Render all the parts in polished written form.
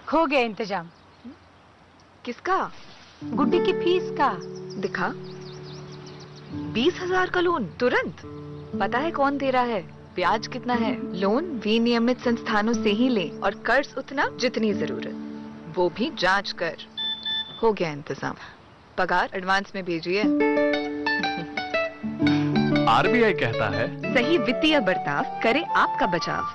हो गया इंतजाम। किसका? गुड्डी की फीस का। दिखा। 20,000 का लोन तुरंत। पता है कौन दे रहा है, ब्याज कितना है? लोन विनियमित संस्थानों से ही ले और कर्ज उतना जितनी जरूरत, वो भी जांच कर। हो गया इंतजाम। पगार एडवांस में भेजिए। आरबीआई कहता है, सही वित्तीय बर्ताव करे आपका बचाव।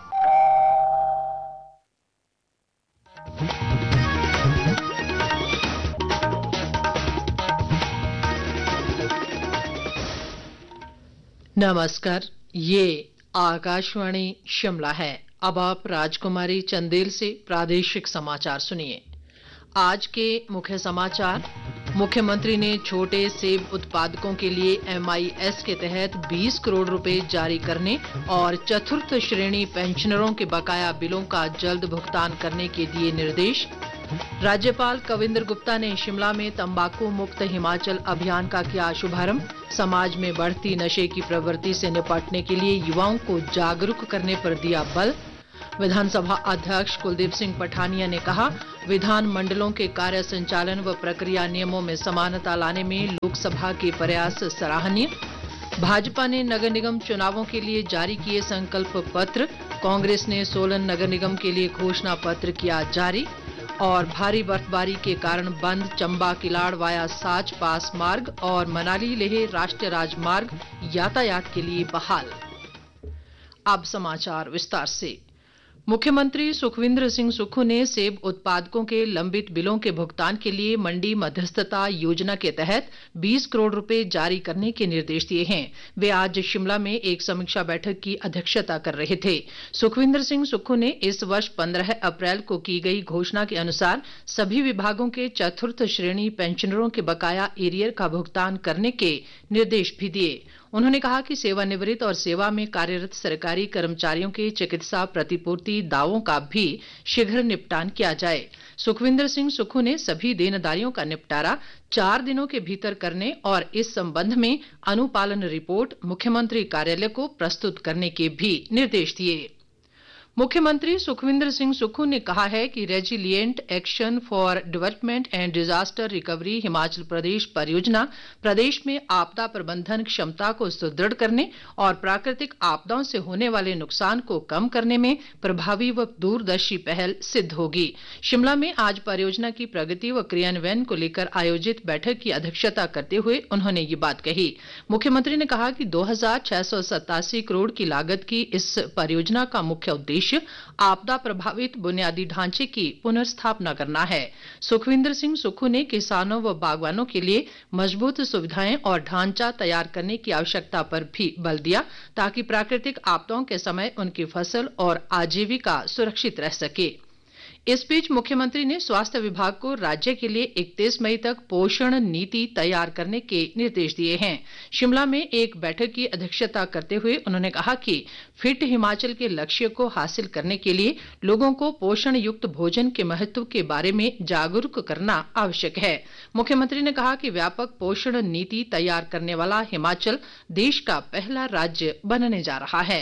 नमस्कार, ये आकाशवाणी शिमला है। अब आप राजकुमारी चंदेल से प्रादेशिक समाचार सुनिए। आज के मुख्य समाचार। मुख्यमंत्री ने छोटे सेब उत्पादकों के लिए MIS के तहत 20 करोड़ रुपए जारी करने और चतुर्थ श्रेणी पेंशनरों के बकाया बिलों का जल्द भुगतान करने के दिए निर्देश। राज्यपाल कविंद्र गुप्ता ने शिमला में तंबाकू मुक्त हिमाचल अभियान का किया शुभारंभ। समाज में बढ़ती नशे की प्रवृत्ति से निपटने के लिए युवाओं को जागरूक करने पर दिया बल। विधानसभा अध्यक्ष कुलदीप सिंह पठानिया ने कहा, विधान मंडलों के कार्य संचालन व प्रक्रिया नियमों में समानता लाने में लोकसभा के प्रयास सराहनीय। भाजपा ने नगर निगम चुनावों के लिए जारी किए संकल्प पत्र। कांग्रेस ने सोलन नगर निगम के लिए घोषणा पत्र किया जारी। और भारी बर्फबारी के कारण बंद चंबा किलाड़ वाया साच पास मार्ग और मनाली लेह राष्ट्रीय राजमार्ग यातायात के लिए बहाल। अब समाचार विस्तार से। मुख्यमंत्री सुखविंदर सिंह सुक्खू ने सेब उत्पादकों के लंबित बिलों के भुगतान के लिए मंडी मध्यस्थता योजना के तहत 20 करोड़ रुपए जारी करने के निर्देश दिए हैं। वे आज शिमला में एक समीक्षा बैठक की अध्यक्षता कर रहे थे। सुखविंदर सिंह सुक्खू ने इस वर्ष 15 अप्रैल को की गई घोषणा के अनुसार सभी विभागों के चतुर्थ श्रेणी पेंशनरों के बकाया एरियर का भुगतान करने के निर्देश भी दिए। उन्होंने कहा कि सेवानिवृत्त और सेवा में कार्यरत सरकारी कर्मचारियों के चिकित्सा प्रतिपूर्ति दावों का भी शीघ्र निपटान किया जाए। सुखविंदर सिंह सुक्खू ने सभी देनदारियों का निपटारा 4 दिनों के भीतर करने और इस संबंध में अनुपालन रिपोर्ट मुख्यमंत्री कार्यालय को प्रस्तुत करने के भी निर्देश दिए। मुख्यमंत्री सुखविंदर सिंह सुक्खू ने कहा है कि resilient action for development and disaster recovery Himachal Pradesh परियोजना प्रदेश में आपदा प्रबंधन क्षमता को सुदृढ़ करने और प्राकृतिक आपदाओं से होने वाले नुकसान को कम करने में प्रभावी व दूरदर्शी पहल सिद्ध होगी। शिमला में आज परियोजना की प्रगति व क्रियान्वयन को लेकर आयोजित बैठक की अध्यक्षता करते हुए उन्होंने ये बात कही। मुख्यमंत्री ने कहा कि 2,687 करोड़ की लागत की इस परियोजना का मुख्य उद्देश्य आपदा प्रभावित बुनियादी ढांचे की पुनर्स्थापना करना है। सुखविंदर सिंह सुक्खू ने किसानों व बागवानों के लिए मजबूत सुविधाएं और ढांचा तैयार करने की आवश्यकता पर भी बल दिया ताकि प्राकृतिक आपदाओं के समय उनकी फसल और आजीविका सुरक्षित रह सके। इस बीच मुख्यमंत्री ने स्वास्थ्य विभाग को राज्य के लिए 31 मई तक पोषण नीति तैयार करने के निर्देश दिए हैं। शिमला में एक बैठक की अध्यक्षता करते हुए उन्होंने कहा कि फिट हिमाचल के लक्ष्य को हासिल करने के लिए लोगों को पोषण युक्त भोजन के महत्व के बारे में जागरूक करना आवश्यक है। मुख्यमंत्री ने कहा कि व्यापक पोषण नीति तैयार करने वाला हिमाचल देश का पहला राज्य बनने जा रहा है।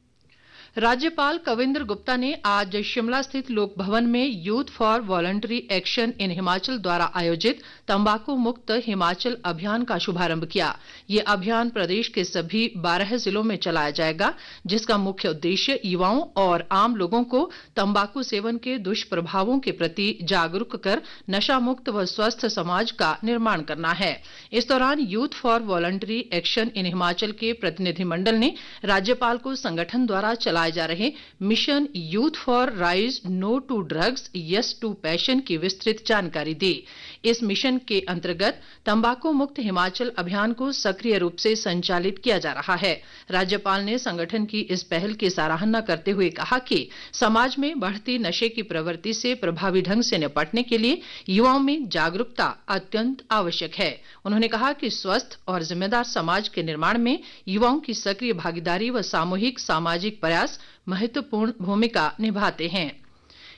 राज्यपाल कविंद्र गुप्ता ने आज शिमला स्थित लोक भवन में youth for voluntary action in Himachal द्वारा आयोजित तंबाकू मुक्त हिमाचल अभियान का शुभारंभ किया। ये अभियान प्रदेश के सभी 12 जिलों में चलाया जाएगा, जिसका मुख्य उद्देश्य युवाओं और आम लोगों को तंबाकू सेवन के दुष्प्रभावों के प्रति जागरूक कर नशा मुक्त व स्वस्थ समाज का निर्माण करना है। इस दौरान youth for voluntary action in Himachal के प्रतिनिधिमंडल ने राज्यपाल को संगठन द्वारा चलाए जा रहे mission youth for rise no to drugs yes to passion की विस्तृत जानकारी दी। इस मिशन के अंतर्गत तंबाकू मुक्त हिमाचल अभियान को सक्रिय रूप से संचालित किया जा रहा है। राज्यपाल ने संगठन की इस पहल की सराहना करते हुए कहा कि समाज में बढ़ती नशे की प्रवृत्ति से प्रभावी ढंग से निपटने के लिए युवाओं में जागरूकता अत्यंत आवश्यक है। उन्होंने कहा कि स्वस्थ और जिम्मेदार समाज के निर्माण में युवाओं की सक्रिय भागीदारी व सामूहिक सामाजिक प्रयास महत्वपूर्ण भूमिका निभाते हैं।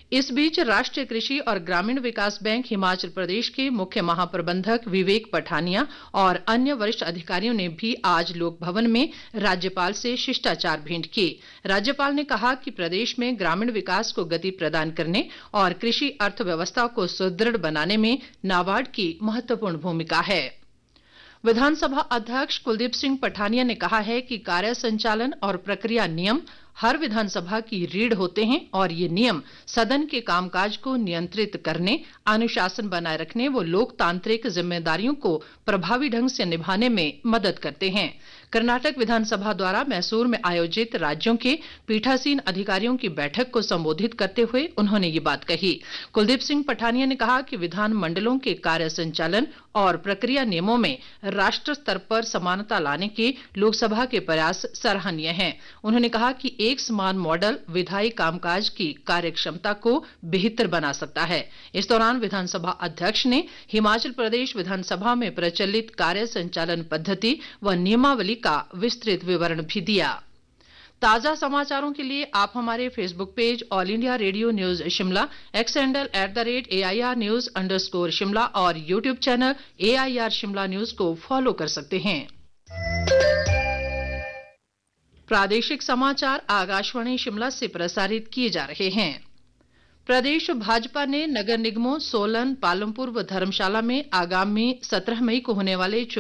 इस बीच राष्ट्रीय कृषि और ग्रामीण विकास बैंक हिमाचल प्रदेश के मुख्य महाप्रबंधक विवेक पठानिया और अन्य वरिष्ठ अधिकारियों ने भी आज लोक भवन में राज्यपाल से शिष्टाचार भेंट की। राज्यपाल ने कहा कि प्रदेश में ग्रामीण विकास को गति प्रदान करने और कृषि अर्थव्यवस्था को सुदृढ़ बनाने में नाबार्ड की महत्वपूर्ण भूमिका है। विधानसभा अध्यक्ष कुलदीप सिंह पठानिया ने कहा है कि कार्य संचालन और प्रक्रिया नियम हर विधानसभा की रीढ़ होते हैं और ये नियम सदन के कामकाज को नियंत्रित करने, अनुशासन बनाए रखने व लोकतांत्रिक जिम्मेदारियों को प्रभावी ढंग से निभाने में मदद करते हैं। कर्नाटक विधानसभा द्वारा मैसूर में आयोजित राज्यों के पीठासीन अधिकारियों की बैठक को संबोधित करते हुए उन्होंने ये बात कही। कुलदीप सिंह पठानिया ने कहा कि विधान मंडलों के कार्य संचालन और प्रक्रिया नियमों में राष्ट्र स्तर पर समानता लाने के लोकसभा के प्रयास सराहनीय हैं। उन्होंने कहा कि एक समान मॉडल विधायी कामकाज की कार्यक्षमता को बेहतर बना सकता है। इस दौरान विधानसभा अध्यक्ष ने हिमाचल प्रदेश विधानसभा में प्रचलित कार्य संचालन पद्धति व नियमावली का विस्तृत विवरण भी दिया। ताजा समाचारों के लिए आप हमारे Facebook page all India radio news Shimla, x handle @AIR News_Shimla और YouTube channel AIR Shimla news को फॉलो कर सकते हैं। प्रादेशिक समाचार आकाशवाणी शिमला से प्रसारित किए जा रहे हैं। प्रदेश भाजपा ने नगर निगमों सोलन, पालमपुर व धर्मशाला में आगामी 17 मई को होने वाले